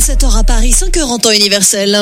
7h à Paris, 5h en temps universel.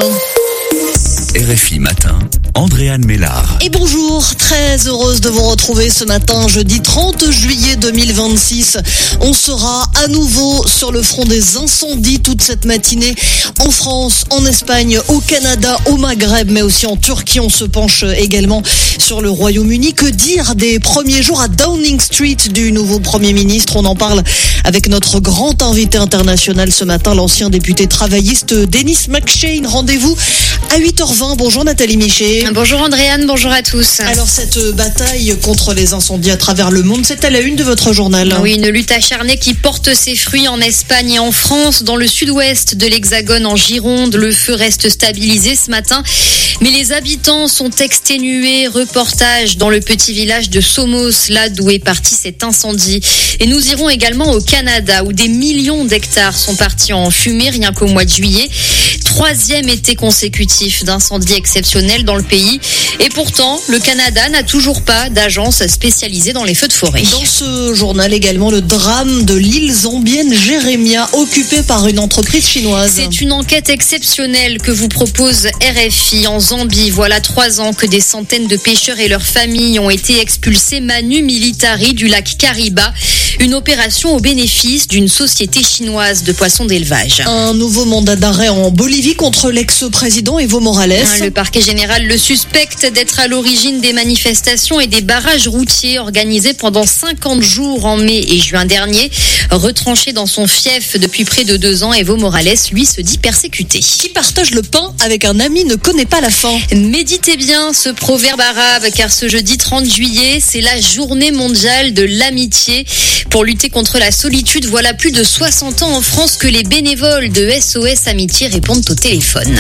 RFI Matin, Andréane Mélard. Et bonjour, très heureuse de vous retrouver ce matin, jeudi 30 juillet 2026. On sera à nouveau sur le front des incendies toute cette matinée en France, en Espagne, au Canada, au Maghreb, mais aussi en Turquie. On se penche également sur le Royaume-Uni. Que dire des premiers jours à Downing Street du nouveau Premier ministre? On en parle avec notre grand invité international ce matin, l'ancien député travailliste Denis McShane. Rendez-vous à 8h20. Bonjour Nathalie Michet. Bonjour Andréane, bonjour à tous. Alors cette bataille contre les incendies à travers le monde, c'est à la une de votre journal. Oui, une lutte acharnée qui porte ses fruits en Espagne et en France. Dans le sud-ouest de l'Hexagone, en Gironde, le feu reste stabilisé ce matin. Mais les habitants sont exténués. Reportage dans le petit village de Somos, là d'où est parti cet incendie. Et nous irons également au Canada, où des millions d'hectares sont partis en fumée rien qu'au mois de juillet. 3e été consécutif d'incendies exceptionnels dans le pays. Et pourtant, le Canada n'a toujours pas d'agence spécialisée dans les feux de forêt. Dans ce journal également, le drame de l'île zambienne Jérémia, occupée par une entreprise chinoise. C'est une enquête exceptionnelle que vous propose RFI en Zambie. Voilà 3 ans que des centaines de pêcheurs et leurs familles ont été expulsés manu militari du lac Kariba. Une opération au bénéfice d'une société chinoise de poissons d'élevage. Un nouveau mandat d'arrêt en Bolivie contre l'ex-président Evo Morales. Le parquet général le suspecte d'être à l'origine des manifestations et des barrages routiers organisés pendant 50 jours en mai et juin dernier. Retranché dans son fief depuis près de 2 ans, Evo Morales, lui, se dit persécuté. Qui partage le pain avec un ami ne connaît pas la faim. Méditez bien ce proverbe arabe, car ce jeudi 30 juillet, c'est la journée mondiale de l'amitié. Pour lutter contre la solitude, voilà plus de 60 ans en France que les bénévoles de SOS Amitié répondent au téléphone.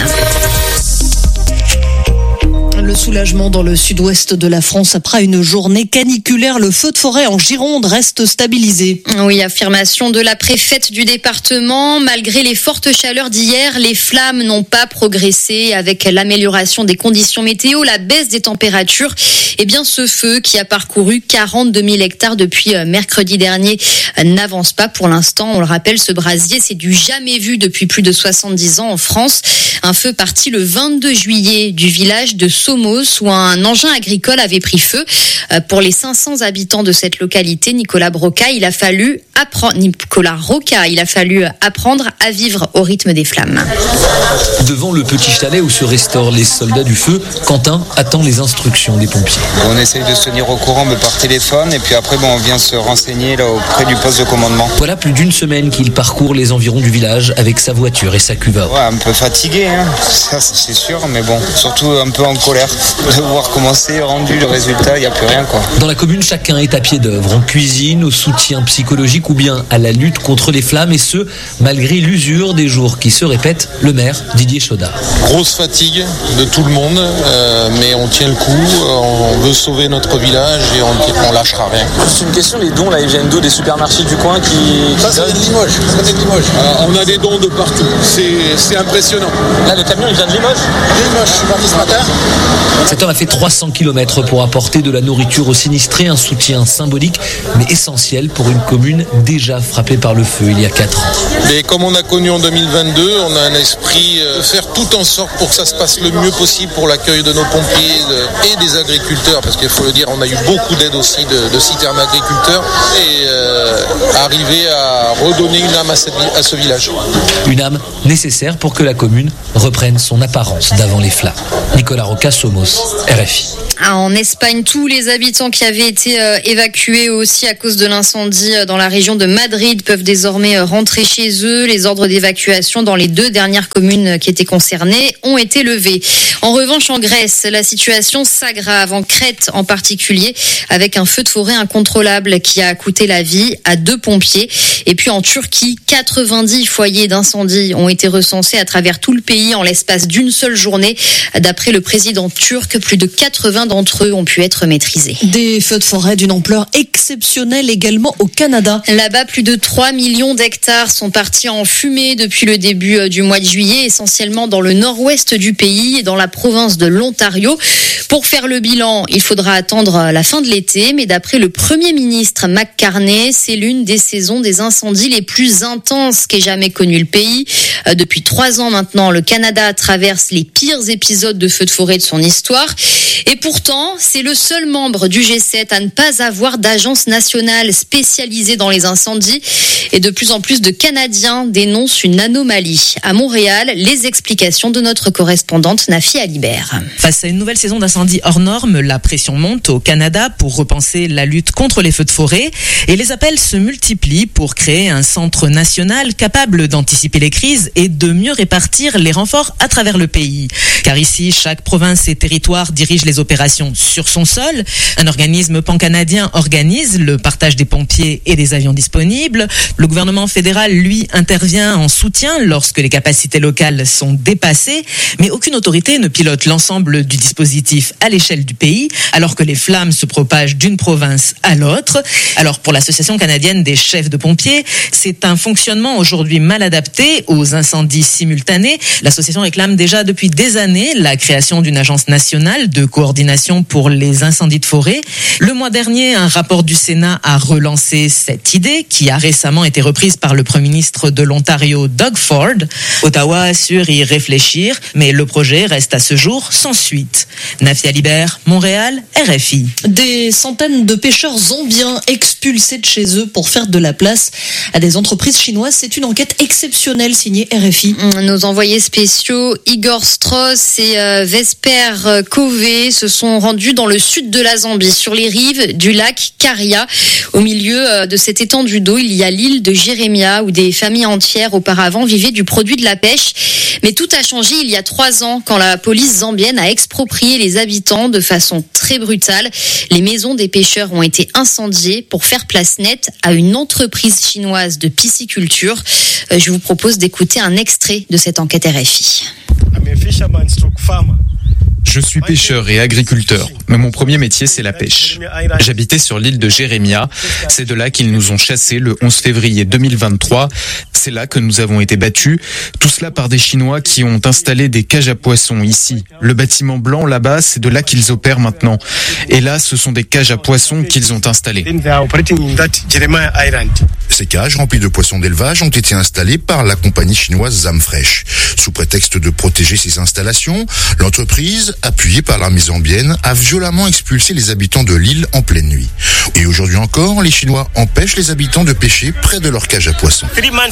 Le soulagement dans le sud-ouest de la France après une journée caniculaire. Le feu de forêt en Gironde reste stabilisé. Oui, affirmation de la préfète du département. Malgré les fortes chaleurs d'hier, les flammes n'ont pas progressé. Avec l'amélioration des conditions météo, la baisse des températures, eh bien ce feu qui a parcouru 42 000 hectares depuis mercredi dernier n'avance pas pour l'instant. On le rappelle, ce brasier, c'est du jamais vu depuis plus de 70 ans en France. Un feu parti le 22 juillet du village de Somos, où un engin agricole avait pris feu. Pour les 500 habitants de cette localité, Nicolas Roca, il a fallu apprendre à vivre au rythme des flammes. Devant le petit chalet où se restaurent les soldats du feu, Quentin attend les instructions des pompiers. On essaye de se tenir au courant par téléphone et puis après on vient se renseigner là auprès du poste de commandement. Voilà plus d'une semaine qu'il parcourt les environs du village avec sa voiture et sa cuve. Ouais, un peu fatigué, ça c'est sûr, mais bon, surtout un peu en colère de voir comment c'est rendu le résultat, il n'y a plus rien quoi. Dans la commune, chacun est à pied d'œuvre, en cuisine, au soutien psychologique ou bien à la lutte contre les flammes, et ce, malgré l'usure des jours qui se répètent. Le maire, Didier Chaudard. Grosse fatigue de tout le monde, mais on tient le coup, on veut sauver notre village et on lâchera rien. C'est une question, les dons là, ils viennent d'où? Des supermarchés du coin qui... Ça vient de Limoges, on a des dons de partout, c'est impressionnant. Là, le camion, il vient de Limoges? Limoges, je suis parti ce matin. Cet homme a fait 300 km pour apporter de la nourriture aux sinistrés, un soutien symbolique mais essentiel pour une commune déjà frappée par le feu il y a 4 ans. Mais comme on a connu en 2022, on a un esprit de faire tout en sorte pour que ça se passe le mieux possible pour l'accueil de nos pompiers et des agriculteurs, parce qu'il faut le dire, on a eu beaucoup d'aide aussi de citernes agriculteurs, et arriver à redonner une âme à ce village. Une âme nécessaire pour que la commune reprenne son apparence d'avant les flammes. Nicolas Roca, Somos, RFI. En Espagne, tous les habitants qui avaient été évacués aussi à cause de l'incendie dans la région de Madrid peuvent désormais rentrer chez eux. Les ordres d'évacuation dans les 2 dernières communes qui étaient concernées ont été levés. En revanche, en Grèce, la situation s'aggrave, en Crète en particulier, avec un feu de forêt incontrôlable qui a coûté la vie à 2 pompiers. Et puis en Turquie, 90 foyers d'incendie ont été recensés à travers tout le pays en l'espace d'une seule journée. D'après le président turc, plus de 80 d'entre eux ont pu être maîtrisés. Des feux de forêt d'une ampleur exceptionnelle également au Canada. Là-bas, plus de 3 millions d'hectares sont partis en fumée depuis le début du mois de juillet, essentiellement dans le nord-ouest du pays et dans la province de l'Ontario. Pour faire le bilan, il faudra attendre la fin de l'été, mais d'après le Premier ministre Mac Carney, c'est l'une des saisons des incendies les plus intenses qu'ait jamais connu le pays. Depuis 3 ans maintenant, le Canada traverse les pires épisodes de feux de forêt de son histoire. Et pourtant, c'est le seul membre du G7 à ne pas avoir d'agence nationale spécialisée dans les incendies. Et de plus en plus de Canadiens dénoncent une anomalie. À Montréal, les explications de notre correspondante Nafi Alibert. Face à une nouvelle saison d'incendies hors normes, la pression monte au Canada pour repenser la lutte contre les feux de forêt. Et les appels se multiplient pour créer un centre national capable d'anticiper les crises et de mieux répartir les renforts à travers le pays. Car ici, chaque province et territoire dirige les opérations sur son sol. Un organisme pan-canadien organise le partage des pompiers et des avions disponibles. Le gouvernement fédéral, lui, intervient en soutien lorsque les capacités locales sont dépassées. Mais aucune autorité ne pilote l'ensemble du dispositif à l'échelle du pays, alors que les flammes se propagent d'une province à l'autre. Alors pour l'Association canadienne des chefs de pompiers, c'est un fonctionnement aujourd'hui mal adapté aux incendies simultanés. L'association réclame déjà depuis des années la création d'une agence nationale de coordination pour les incendies de forêt. Le mois dernier, un rapport du Sénat a relancé cette idée qui a récemment été reprise par le Premier ministre de l'Ontario, Doug Ford. Ottawa assure y réfléchir, mais le projet reste à ce jour sans suite. Nafi Alibert, Montréal, RFI. Des centaines de pêcheurs zambiens expulsés de chez eux pour faire de la place à des entreprises chinoises. C'est une enquête exceptionnelle signée RFI. Nos envoyés spéciaux Igor Strauss et Vesper Kové se sont rendus dans le sud de la Zambie, sur les rives du lac Karia. Au milieu de cette étendue d'eau, il y a l'île de Jérémia où des familles entières auparavant vivaient du produit de la pêche. Mais tout a changé il y a 3 ans quand la police zambienne a exproprié les habitants de façon très brutale. Les maisons des pêcheurs ont été incendiées pour faire place nette à une entreprise chinoise de pisciculture. Je vous propose d'écouter un extrait de cette enquête RFI. Je suis pêcheur et agriculteur, mais mon premier métier c'est la pêche. J'habitais sur l'île de Jérémia, c'est de là qu'ils nous ont chassés le 11 février 2023. C'est là que nous avons été battus, tout cela par des Chinois qui ont installé des cages à poissons ici. Le bâtiment blanc là-bas, c'est de là qu'ils opèrent maintenant. Et là, ce sont des cages à poissons qu'ils ont installées. Ces cages remplies de poissons d'élevage ont été installées par la compagnie chinoise Zamfresh. Sous prétexte de protéger ces installations, l'entreprise, appuyée par l'armée zambienne, a violemment expulsé les habitants de l'île en pleine nuit. Et aujourd'hui encore, les Chinois empêchent les habitants de pêcher près de leurs cages à poissons.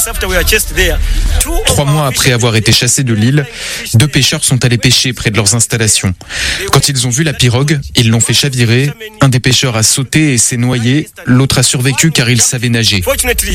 3 mois après avoir été chassés de l'île, 2 pêcheurs sont allés pêcher près de leurs installations. Quand ils ont vu la pirogue, ils l'ont fait chavirer. Un des pêcheurs a sauté et s'est noyé. L'autre a survécu car il savait nager.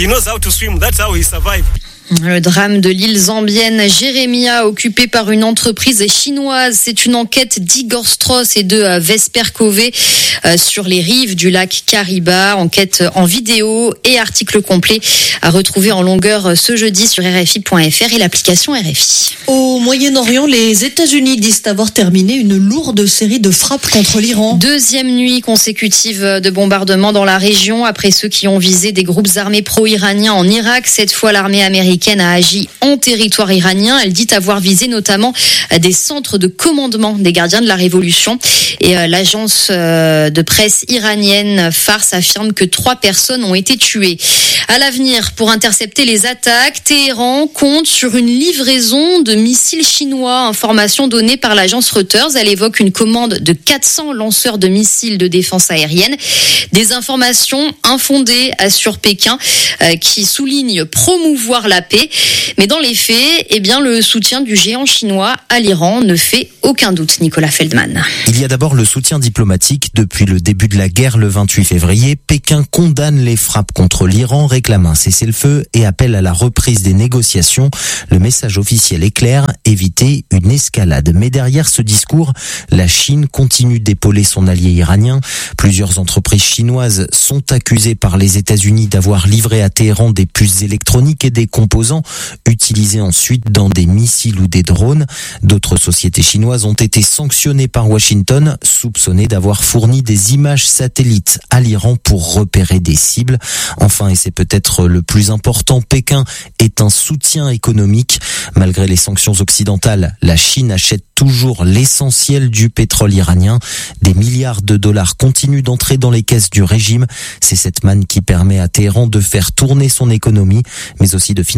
Le drame de l'île zambienne Jérémia, occupée par une entreprise chinoise. C'est une enquête d'Igor Strauss et de Vesper Kové sur les rives du lac Kariba. Enquête en vidéo et article complet à retrouver en longueur ce jeudi sur RFI.fr et l'application RFI. Au Moyen-Orient, les États-Unis disent avoir terminé une lourde série de frappes contre l'Iran. 2e nuit consécutive de bombardements dans la région après ceux qui ont visé des groupes armés pro-iraniens en Irak. Cette fois, l'armée américaine a agi en territoire iranien. Elle dit avoir visé notamment des centres de commandement des gardiens de la révolution. Et l'agence de presse iranienne Fars affirme que 3 personnes ont été tuées. À l'avenir, pour intercepter les attaques, Téhéran compte sur une livraison de missiles chinois. Information donnée par l'agence Reuters. Elle évoque une commande de 400 lanceurs de missiles de défense aérienne. Des informations infondées, assure Pékin, qui souligne promouvoir la paix. Mais dans les faits, le soutien du géant chinois à l'Iran ne fait aucun doute, Nicolas Feldman. Il y a d'abord le soutien diplomatique. Depuis le début de la guerre le 28 février, Pékin condamne les frappes contre l'Iran, réclame un cessez-le-feu et appelle à la reprise des négociations. Le message officiel est clair, éviter une escalade. Mais derrière ce discours, la Chine continue d'épauler son allié iranien. Plusieurs entreprises chinoises sont accusées par les États-Unis d'avoir livré à Téhéran des puces électroniques et des composants utilisés ensuite dans des missiles ou des drones. D'autres sociétés chinoises ont été sanctionnées par Washington, soupçonnées d'avoir fourni des images satellites à l'Iran pour repérer des cibles. Enfin, et c'est peut-être le plus important, Pékin est un soutien économique. Malgré les sanctions occidentales, la Chine achète toujours l'essentiel du pétrole iranien. Des milliards de dollars continuent d'entrer dans les caisses du régime. C'est cette manne qui permet à Téhéran de faire tourner son économie, mais aussi de financer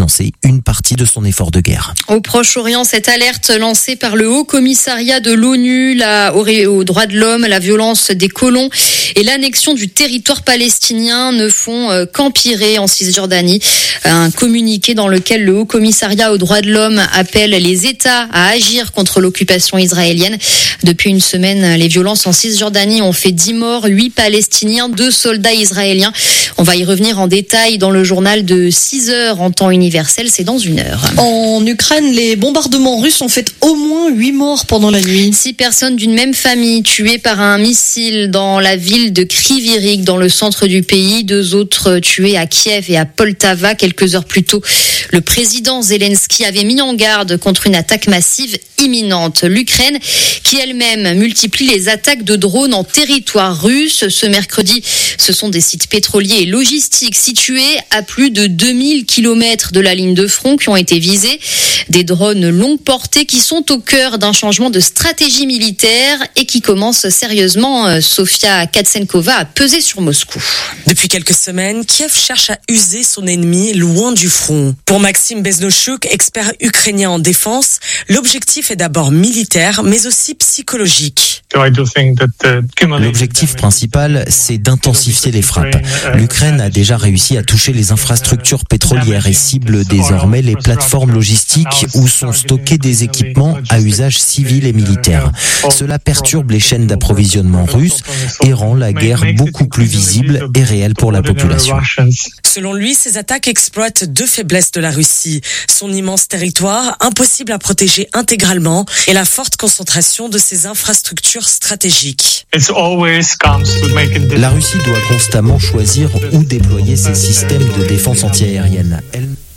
financer une partie de son effort de guerre. Au Proche-Orient, cette alerte lancée par le Haut Commissariat de l'ONU aux droits de l'homme, la violence des colons et l'annexion du territoire palestinien ne font qu'empirer en Cisjordanie. Un communiqué dans lequel le Haut Commissariat aux droits de l'homme appelle les États à agir contre l'occupation israélienne. Depuis une semaine, les violences en Cisjordanie ont fait 10 morts, 8 Palestiniens, 2 soldats israéliens. On va y revenir en détail dans le journal de 6 heures en temps universel, c'est dans 1 heure. En Ukraine, les bombardements russes ont fait au moins 8 morts pendant la nuit. 6 personnes d'une même famille tuées par un missile dans la ville de Kryvyi Rih, dans le centre du pays. 2 autres tués à Kiev et à Poltava quelques heures plus tôt. Le président Zelensky avait mis en garde contre une attaque massive imminente. L'Ukraine, qui elle-même multiplie les attaques de drones en territoire russe. Ce mercredi, ce sont des sites pétroliers et logistiques situés à plus de 2000 km de la ligne de front qui ont été visés. Des drones longue portée qui sont au cœur d'un changement de stratégie militaire et qui commencent sérieusement, Sofia Katsenkova, à peser sur Moscou. Depuis quelques semaines, Kiev cherche à user son ennemi loin du front. Pour Maxime Beznochuk, expert ukrainien en défense, l'objectif est d'abord militaire, mais aussi psychologique. L'objectif principal, c'est d'intensifier les frappes. L'Ukraine a déjà réussi à toucher les infrastructures pétrolières et cible désormais les plateformes logistiques où sont stockés des équipements à usage civil et militaire. Cela perturbe les chaînes d'approvisionnement russes et rend la guerre beaucoup plus visible et réelle pour la population. Selon lui, ces attaques exploitent 2 faiblesses de la Russie. Son immense territoire, impossible à protéger intégralement, et la forte concentration de ses infrastructures stratégiques. La Russie doit constamment choisir où déployer ses systèmes de défense antiaérienne.